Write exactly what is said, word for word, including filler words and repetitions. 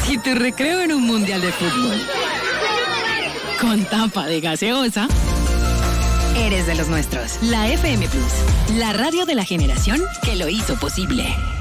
Y tu recreo en un mundial de fútbol. Con tapa de gaseosa. Eres de los nuestros. La F M Plus. La radio de la generación que lo hizo posible.